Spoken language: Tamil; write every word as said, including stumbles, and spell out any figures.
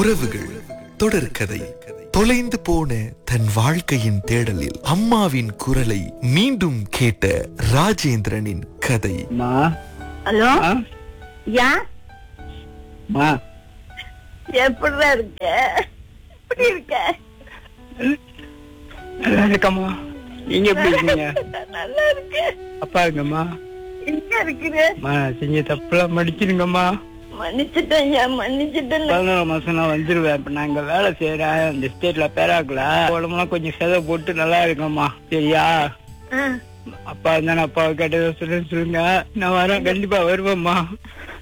உறவுகள் தொடர்கதை. தொலைந்து போன தன் வாழ்க்கையின் தேடலில் அம்மாவின் குரலை மீண்டும் கேட்ட ராஜேந்திரனின் கதை. ஹலோ, யா மா எப்படிடா இருக்க? எப்படி இருக்க? நல்லா இருக்கம்மா. நீங்க எப்படி இருக்கீங்க? நல்லா இருக்கு. அப்பா இருக்கம்மா. எங்க இருக்கிற? மா செஞ்ச தப்புலாம் மன்னிச்சிருங்கம்மா. மன்னிச்சுட்டேன், மன்னிச்சுட்டேன். பதினோரு மாசம் நான் வந்துருவேன். இப்ப நான் இங்க வேலை செய்யறேன் இந்த ஸ்டேட்ல பேராக்கல. உடம்புலாம் கொஞ்சம் செதை போட்டு நல்லா இருக்கம்மா. சரியா? ஆ, அப்பா இருந்தா அப்பாவை கேட்டதை சொல்லுன்னு சொல்லுங்க. நான் வரேன், கண்டிப்பா வருவேம்மா.